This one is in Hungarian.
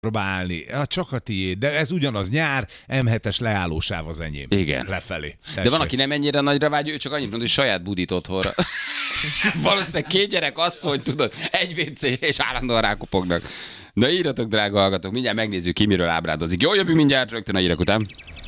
próbálni. Csak a tiéd, de ez ugyanaz nyár, M7-es leállósáv az enyém. Igen. Lefelé. De van, aki nem ennyire nagyra vágy, ő csak annyit mond, hogy saját budit otthonra. Valószínűleg 2 gyerek, asszony, tudod, egy WC, és állandóan rákopognak. Na írjatok, drága hallgatók, mindjárt megnézzük ki, miről ábrádozik. Jó, jövünk mindjárt rögtön a hírek után.